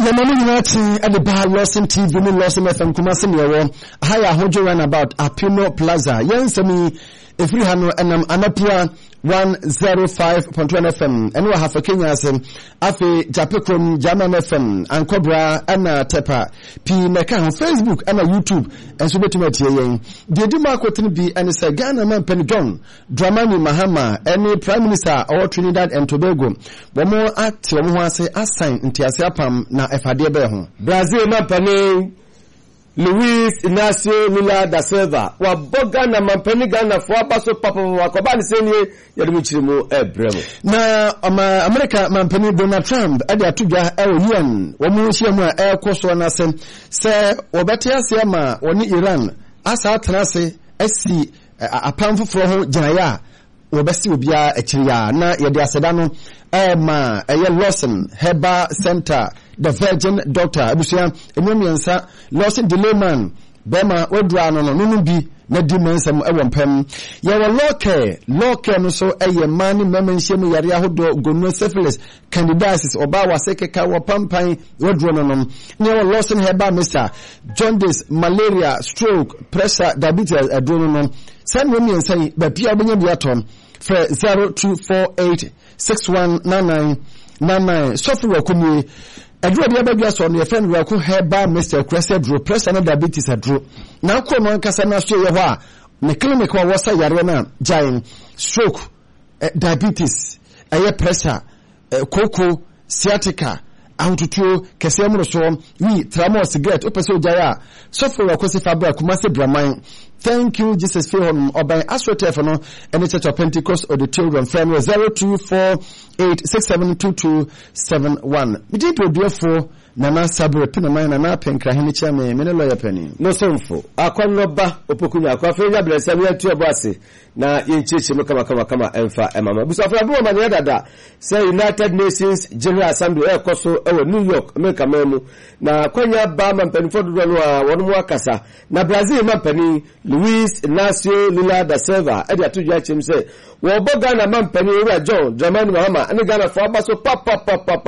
Yamani Unati at the Bar Lawson TV, Lawson FM, Kumasi Newo, Haya Hojo Runabout, Apino Plaza, Yansami, Efrihano, and Anapia 105.1 FM, and we have a Kenya Afi Japikrum, Jaman FM, and Cobra, Anna Tepa, P. Mekan, Facebook, and YouTube, and Subetimati. The Dumarco Tinibi and the Ghana man Penigon, Dramani Mahama, any Prime Minister or Trinidad and Tobago, one more at Tiamuase assign in Tiasiapam na Efadebe. Brazil Mampani. Luis Inacio Lula da Silva wa boga na mampani Ghana fo abaso papa wa kobani senye yadumichirimu ebremo na America mampani Donald Trump ade atudwa UN wo mu hyiamu a ekoso na sem se obete ase ama woni Iran asa atrase asi apam foforo ho gyaya wobesi obia akiriya na yede aseda no ma Lawson Herbal Center the Virgin Doctor abusia enyamiensa Lawson Delayman bema odra no no bi na di mensam ewompam ye wa locke no so mani memenhyem yare ahodo gono syphilis candidiasis oba wasekeka wo pampan wodro no no ne wa Lawson Herbal Mr jaundice malaria stroke pressure diabetes adro no san we miensa ba pia obenya bi atom for 0248619999 software kumi adro bia ba so no friend we ko Herbal Mr Cressed Drew pressure and diabetes adro na ko no nkasa na so ye ho a ne clinic wa wasa yare na giant stroke diabetes pressure koko sciatica autotuo kese mu so wi tramol cigarette opeso jaya software ko se fabra kuma se braman. Thank you, Jesus Fihon, or by Astrotephano, and the Church of Pentecost or the Children Friend 0248672271. We did do for Nana Sabre Pinamine and Apen Krahinicha, Menelo Penny. No sonfo. Aquanoba, Opokunya, Quafina, Blessavia to Abasi, na Inchi Mukama, Enfa, and Mamma. Busafra Maniada, say United Nations General Assembly, El Coso, New York, Mekamamu, na Quanya Bam and Penford, one more Casa, na Brazil Mampani. Luis Inacio Lula da Silva ade atujwa chim say wo boga na mampani ura John Dramani Mahama ane Ghana for abaso papa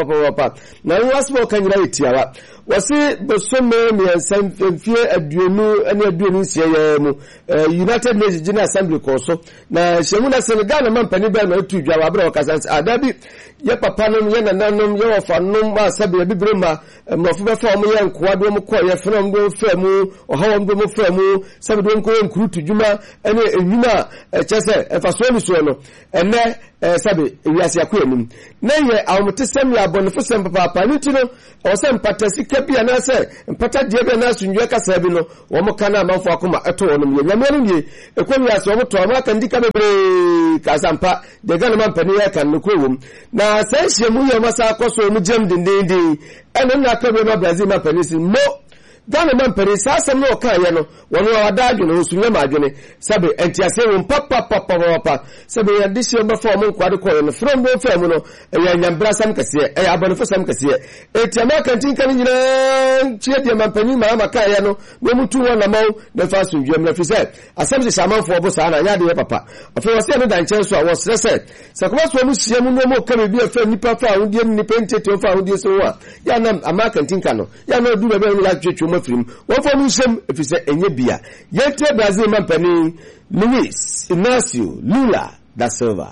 na wasmo kanyira etiawa wasi bosome mi ensamfie aduonu ane aduonu nsia mu United Nations General Assembly koso na shemuna Senegal na mampani ba na atujwa wa bra okasa adabi ye papa no ye nananom ye ofa no ma sabe bibrema mnofo be fa mo ye nkoado mo ko ye fenam do famu ohawam do mo famu sabe do nko nkrutu djuma ene enwuma chese efaso ni so no ene sabe wiase akoanum na ye awmotesem ya bonfo sem papa ni ti no o sem patasi kabia na se mpata die be na sunjwe kasa bi no wo mo kana manfo akoma eto wonum ye nyamanu ni ekomi ase wo mo to ma kan dika bebre kasampa de Ghana man pani ya kan no ko wom na sai shemu ye masa akoso mu jem dindindin ene na ka be ma Brazil man pani si mo Ghana man pani sa asem no ka ye no wono wadaju no sunye ma adwene sabe entiase won papa sabe ya disi o ba fo mo kwade ko no from bo fam no ya nyambra sam kase ya abonfo sam kase etiama kantin kan nyina chie de man pani ma ka ye no no mutu wona maw na fa sunje mra fi se asem se shaman fo bo sa na nya de papa afi wose no dan chen so a wose se sakoma so mu sie mu no mo ka bi afa nipa fa ahudi ni pentete fa ahudi so wa ya na amakantin kan no ya na du be be la twetwe mafrim wo fo mu sem fi se enye bia yete Brazil mampani Luis Inacio Lula da Silva.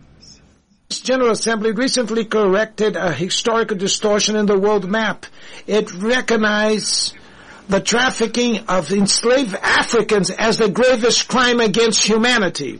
General Assembly recently corrected a historical distortion in the world map. It recognized the trafficking of enslaved Africans as the gravest crime against humanity.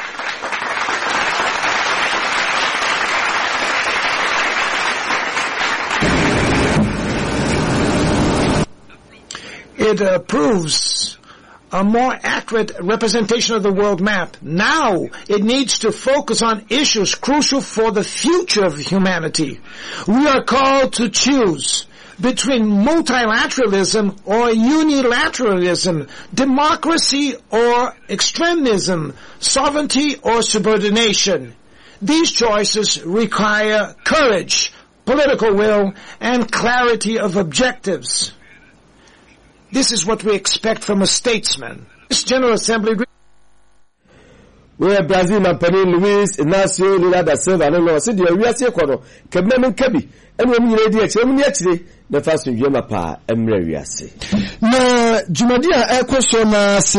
It approves a more accurate representation of the world map. Now it needs to focus on issues crucial for the future of humanity. We are called to choose between multilateralism or unilateralism, democracy or extremism, sovereignty or subordination. These choices require courage, political will, and clarity of objectives. This is what we expect from a statesman. This General Assembly we Brazil na pani Luis Inacio Lula da Silva no se de wiase kono kabna men kabi ene mu nyire di akire mu ni akire na faso wiema pa emre wiase na jumadia ekoso na se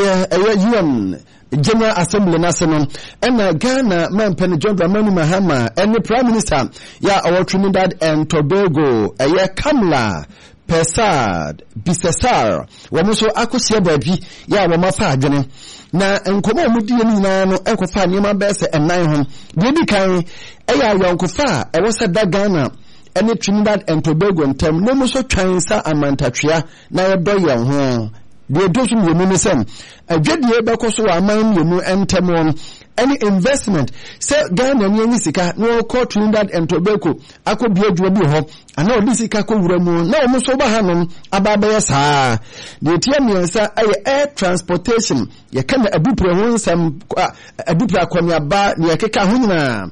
UN General Assembly National and Ghana man pen John Dramani Mahama and the Prime Minister ya our Trinidad and Tobago Kamla Persad Bisesar wamuso akosia babi ya wamafa adwene na nkomo mudi ni na no enkofa niam bese enan ho de kan eya yonkofa e wosa da Ghana and Trinidad and Tobago ntem no muso twansa amantatwea na yedoye ho de dosu yemu ni sem adwedie bekoso wa aman yemu entemon any investment say Ghana ni sika no ko Trinidad and Tobago akobia dwuwa bi ho ana odi sika ko wura mu na omo so ba hanom ababa yesa de tie miensa air transportation ye kana abupre ho nsam abupre akwanya ba ne yakeka ho nyina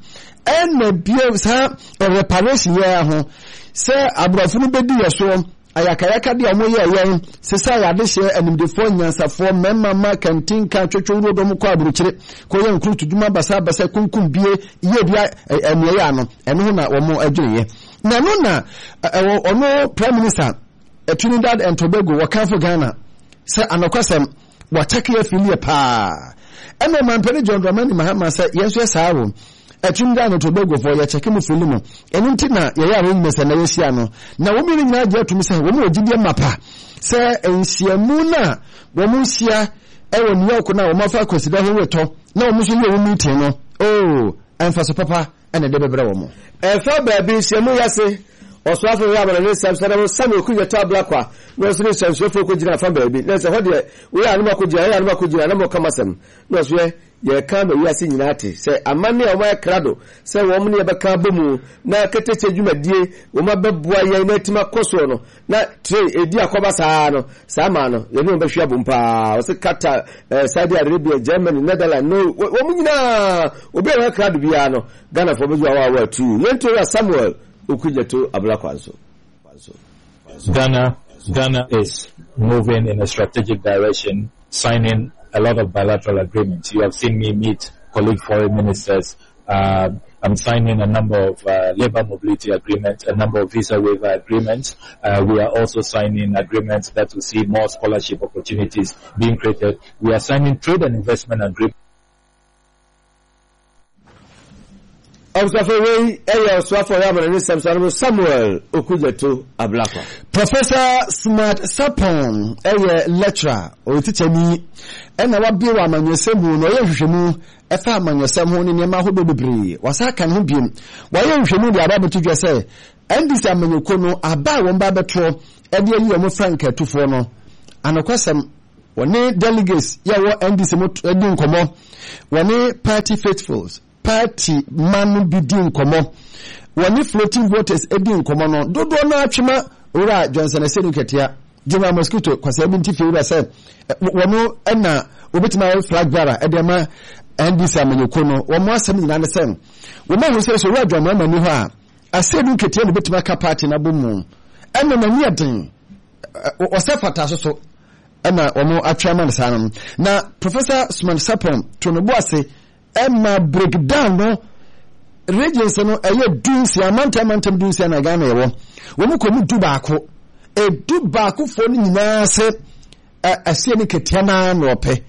en bio sa reparation ya ho say abrafunu bedi yeso ayakayaka dia mo ye sesa ya de hye animdefo nyansafo memma ma kantin ka twetwo do mo kwa aburukyire ko ye nkrutu duma basa kunkum bie ye bia emiye ano eno ho na wo mo adweye na no na ono Prime Minister Trinidad and Tobago wakafo Ghana se anokwasem watake afilie pa eno manpere John Dramani Mahama se yeso sawo Trinidad and Tobago for ya cheke mu filimo eno ntina ye ya mesa na yesia no na wo mi nyina gya tumi se wo mo ogidie mapa se ensiamu na wo mo sia ewo New York na wo mafa consider ho weto na wo mo so ye wo meeting no emfaso papa ene de bebre wo mo efa baabi siamu yase oswafo ya bana ne samsara samu ku yeta blakwa no so ne samsofo ko jira fa baabi na se ho de we ya anuma ko jira na mo kamasem no so ye ka ma wiase nyina ate se amane o ma krado se wo mu ne be ka bomu na keteche dwumadie wo ma beboa ye na tima koso no na tre edi akoba saa no saa ma no ye no be hwia bompa o se kata Saudi Arabia, Germany, Netherlands no wo mu nyina obi e krado bia no Ghana for bezu awa tu yento ya Samuel okujeto ablakwanso Ghana is moving in a strategic direction, signing a lot of bilateral agreements. You have seen me meet colleague foreign ministers. I'm signing a number of labor mobility agreements, a number of visa waiver agreements. We are also signing agreements that will see more scholarship opportunities being created. We are signing trade and investment agreements. Samuel okujeto ablakwa Professor Smart Sapon lecturer o teachani ena wabi wa amanyesemu no ye hwehwemu efa amanyesemu ho ne nema hodo bebre wasa kan ho biem wa ye hwehwemu de aba betudwa se ndisi amanyeko no aba won ba betro e de yi o mo frank atufo no anokwasem woni delegates ya wo ndisi mo edi nkomo woni party faithfuls party manu bidin komo woni floating voters edin komo no dodo na atwema ora Johnson Asenu ketia Jema Mosquito kwasa binti fi ora say wono na obetima flag bearer edema NDC amanyeko no wo mo asem nyina ne sem wo ma hu so ora John Mama ni ho a Asenu ketia no betima ka party na bomu ena mani aden o sefata so ena wo mo atwema ne sanam na Professor Smart Sapon to no boase Emma breakdown no regions no eye dunsi amantam dunsi na Ghana yewo wo mu komu du baako fo ni nyina se asie ni ketia na no pe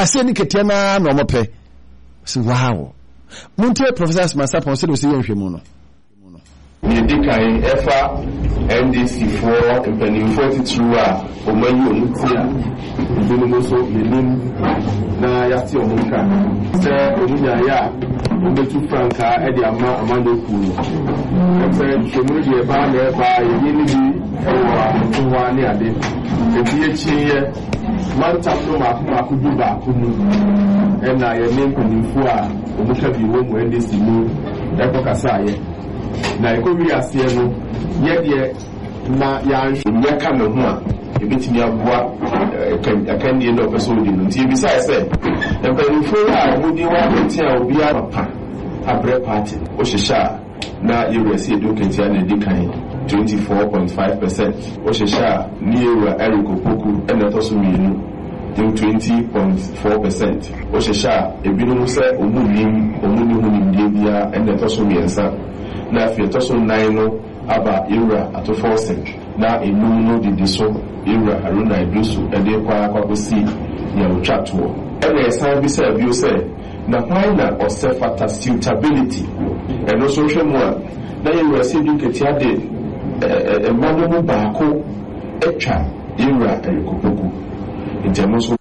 so wow munte Professor Masapon se do se yenhwemu no Yedikai efa NDC for mpanimfo titru a omayi omutia ndinu so yenim na yati omunka se omunya ya obetu franka edi ama amando kuru efe chemuru de ba na ba yini bi ewa ni ade ebi echiye mantam no ma kudu ba kunu ena yenim mpanimfo a omuka bi wo mu NDC mu ekokasa ye na ekowi ase no ye na ya nya ka no ho a ebetimi aboa akandie no person di no ti bi sai say e benifo a mudi wa beti a obi a papa abre party o hihya na yewesi educate ya na dikan 24.5% o hihya ni ewa Eric Opoku ena to so mienu yung 20.4%. Oshesha ebinom se omunim debia and the toso miensa na fi toso 9 no aba ira ato forcing na enum no didiso ira haruna ibusu ede kwa kwakosi ya uchatuo ene esan bi se bio se na why na osefata suitability and no social more na ira se du ketiade emmanuel baako etwa ira erikopoku intemoso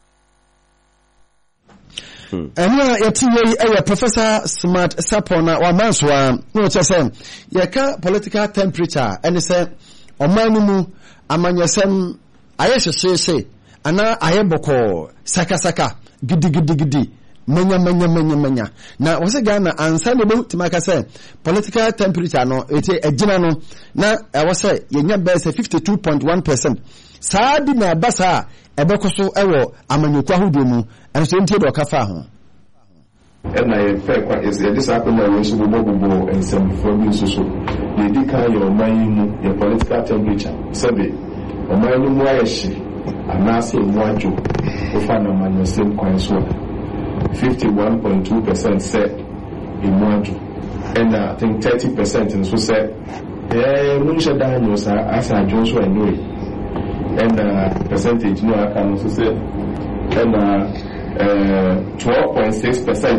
Anya yati Professor Smart Sapona wa manswa no chese yeka political temperature ene se omanu mu amanyesem ayehyehyehye ana ayeboko sakasaka gidi manya na wose Ghana ansa ne be timaka se political temperature no eti agina no na wose yenya be se 52.1%. Saadi na basa ebekoso ewo amanyekwa hodo mu enso ntie do kafa ho ena ye fe kwa ese this happen na we so bobo and some from so ye dika your mind your political temperature sabe o mind mu ayeshi anase mu ajo o fa na man same coin so 51.2% say in ajo and I think 30% in so say mun shada no sa asa ajo so anyway and percentage no I can also say and 12.6%.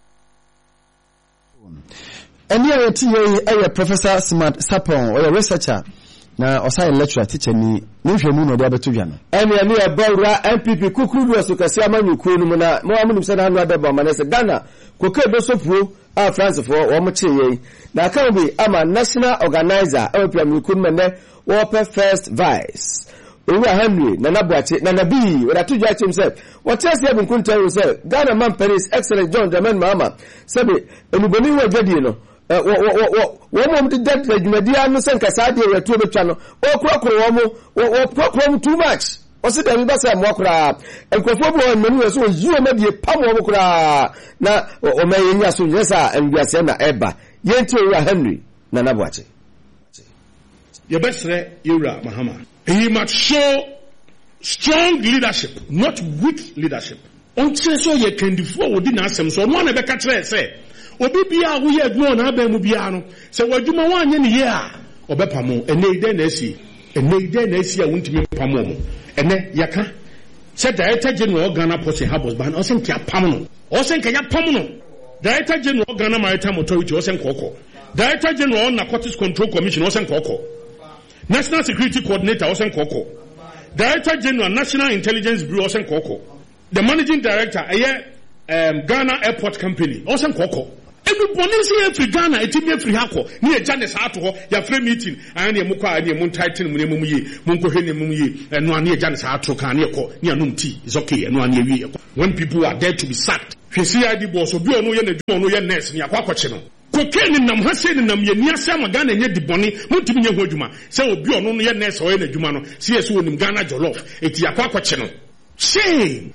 And here Professor Smart Sapon or a researcher na osai lecturer teacher ni nhwemu no de abeto no ene bawra MPP kukuru asukasi amanyuku no na mo amunum se na anu adaba manese Ghana koke besopuo a France for wo mo cheye na kan bi ama national organizer amanyuku no ne wo first vice Owa Henry na nabuache na nabii oratuja ache himself what else you been tell yourself Ghana man Paris excellent John Dramani Mahama sabe enuboni wa jadi no wo mo de dead adwumadia no senka saade we to betwa no o krokro wo too much o se dem ba se mo kra enkofo bo manu we so yiwo ma die pam wo kra na o maye nya so nyesa enbiase na eba yenti Owa Henry na nabuache ye besre Yura Mahama. He must show strong leadership, not weak leadership. Until so ye can defo odi na asem so no na be ka kire se obi bia wo ye adwo na aba mu bia no se wadwuma wanye ne ye a obepamo ene ide na asi a wuntimi pamo mo ene yaka se director general Ghana Ports and Harbours ban o se ntia pam no o se nkanya pam no director general Ghana Maritime Authority o se nkoko director general Narcotics Control Commission o se nkoko National Security Coordinator Osen Koko. Director General National Intelligence Bureau Osen Koko. The Managing Director Ghana Airport Company Osen Koko. Everybody see every Ghana etimi free hako. Ni Janice ato ho ya free meeting and ye mukwa and ye mun title mu nemu yi munko hwe nemu yi no an ye Janice ato kan ye ko ni anum tea is okay no an ye wi. When people are there to be sacked. Hwe CID boss obi ono ye na dwuma ono ye nurse ni akwakoche no. Kokeni nam hase ni nam ye niase magana nye diboni mutimi nye ho adwuma se obi ono no ye nurse o ye na adwuma no se yeso onim Ghana jollof eti akwakoche no shame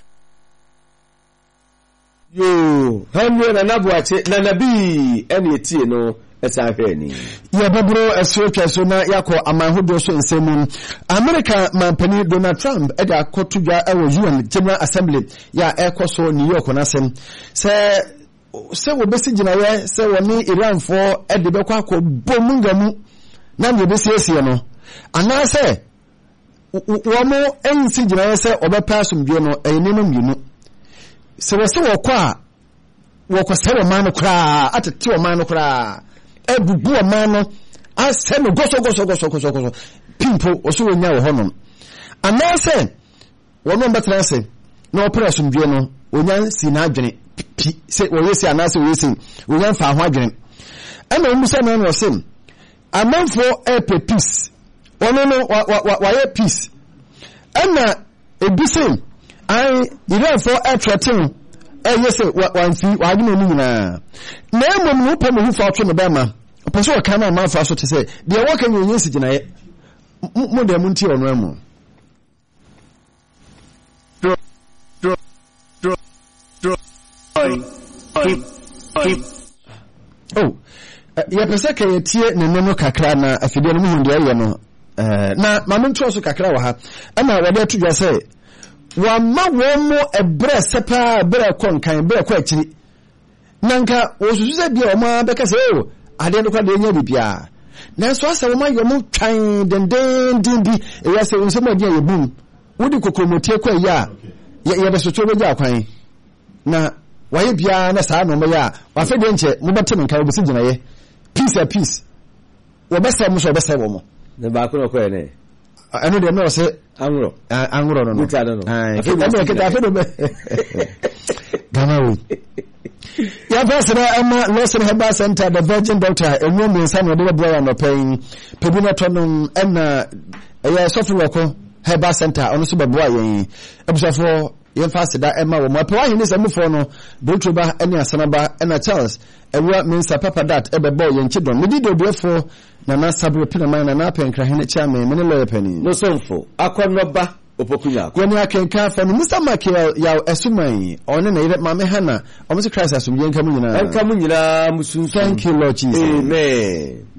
yo hamwe na nabuache na nabii ene etie no esa hwani ya babro esotwa so na yakọ amanhodo so nsemu America mampani Donald Trump eda akotudwa ewo UN General Assembly ya ekoso New York na sem se wo besi ginaye se woni Iran for ede be kwa ko bomungamu na me besi esie no ana se wo mo ensi ginaye se obepasum bio no enemu mienu se wo se wo kwa wo ko se wo manu kra atete wo manu kra ebubu wo manu ase no goso pimpo wo so wonya wo honom ana se wo no betra se na operation bio no wonya si na adwene se wo yesi anase wo yesi wonya fa ho adwene ana mu se no sim amanfo peace ono no wa ye peace ana ebisim ai Iran for threatening yes one fee wa adwene ni nyina na emom no pa me hu fa otwe me ba ma opeso o kan na man fa so te say de wo kan nyen si gina ye mo de mu nti ono emu ya pese ka yetie ne neno kakra na afide no mu hunde ye no na ma mentro so kakra wa ha ama wade atudwa say wa ma wo mo ebre sepa ebre konkan ebre kwa akiri nanka osusu se bia o ma beka se o ade no kwa de nya bibia na so asa wo ma yo mo twan denden bi e ya se unse mo dia yebum wodi kokomotie kwa ya ya be so to be ja kwan na waye bia na saa no me ya wa fe de nche mo bete nka obi se gina ye peace wo be se mo so be se wo mo ne ba ko no ko ne anu de no se angro no Guta no afi do be gama we ya pasra ama Lawson Herbal Center the Virgin Doctor enwo me nsa no de bua ya no pain pebina tonom na ya sofro ko Herbal Center ono so beboa yen ebusafo yen fasida ema wo mapewa hin se mufo no Brotroba ene asanaba ena Charles ewa mensa papa dat ebebo yen chidon medi doduefo na na sabre pina na na penkra hene chame me ne lawyer pani no sonfo akonoba opokunya kwani akenka fa no Mr. Michael ya esumai one na ire mame hana omo se Christ asumye nka mu nyina musun thank you Lord Jesus amen